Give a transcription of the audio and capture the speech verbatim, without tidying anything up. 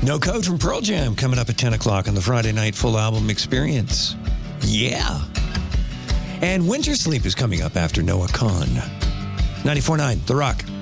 No Code from Pearl Jam coming up at ten o'clock on the Friday Night Full Album Experience. Yeah. And Winter Sleep is coming up after Noah Kahn. ninety-four point nine, The Rock.